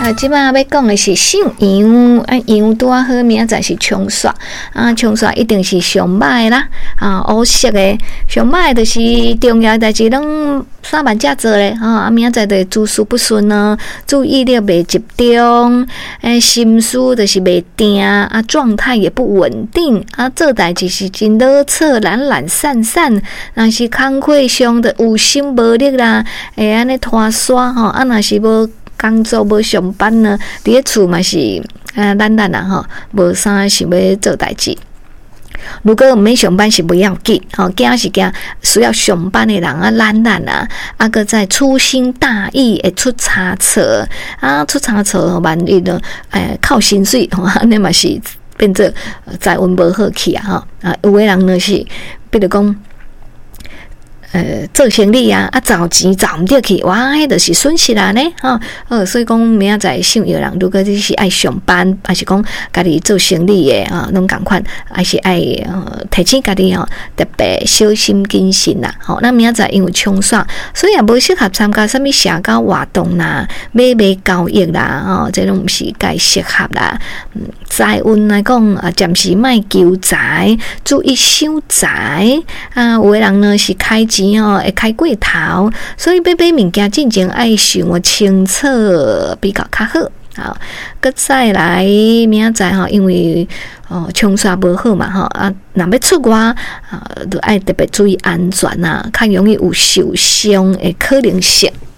即摆要讲的是上羊，羊拄啊好，明仔载是冲煞冲煞一定是上歹啦乌色的上歹，就是重要代志拢三万遮做咧明仔载就诸事不顺呢，注意力袂集中，心思就是袂定状态也不稳定做代志是真老扯，懒懒散散，若是工课上的有心无力啦，会安尼拖刷若是无工作无上班呢，伫咧厝嘛是懒啦无啥想要做代志。如果毋免上班是不要紧惊是惊需要上班的人懒搁再粗心大意会出差错出差错万一呢靠薪水安尼嘛是变做财运无好去有的人呢是比如讲做生意找钱找唔到去，哇，迄就是损失啦呢所以讲明仔载想有人，如果你是爱上班，还是讲家己做生意的拢共款，还是爱提醒家己特别小心谨慎啦那明仔载因为冲煞，所以也无适合参加什么社交活动啦、买卖交易啦这拢毋是介适合啦。财运来讲暂时莫求财，注意收财有的人呢是开钱会开过头，所以买物件进前爱想清楚比较较好。搁再来明仔载因为冲煞无好嘛若要出外就爱特别注意安全较容易有受伤的可能性。